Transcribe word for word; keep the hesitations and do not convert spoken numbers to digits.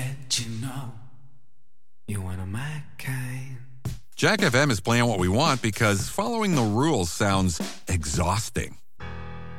let you know you're one of my kind. Jack F M is playing what we want because following the rules sounds exhausting.